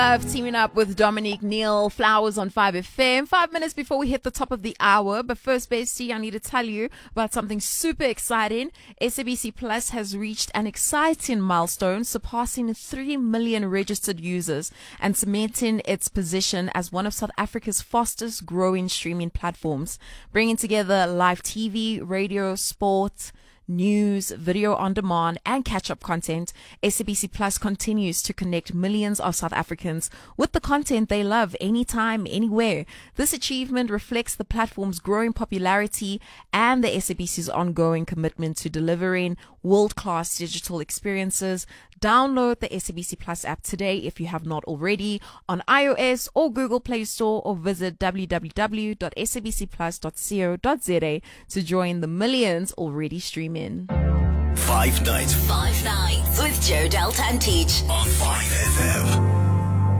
Teaming up with Dominique Neil, Flowers on 5FM. 5 minutes before we hit the top of the hour. But first, Bestie, I need to tell you about something super exciting. SABC Plus has reached an exciting milestone, surpassing 3 million registered users and cementing its position as one of South Africa's fastest growing streaming platforms, bringing together live TV, radio, sport, news, video on demand, and catch-up content. SABC Plus continues to connect millions of South Africans with the content they love anytime, anywhere. This achievement reflects the platform's growing popularity and the SABC's ongoing commitment to delivering world-class digital experiences. Download the SABC Plus app today if you have not already on iOS or Google Play Store, or visit www.sabcplus.co.za to join the millions already streaming. 5 nights. 5 nights with Joe Del Tantich on 5FM.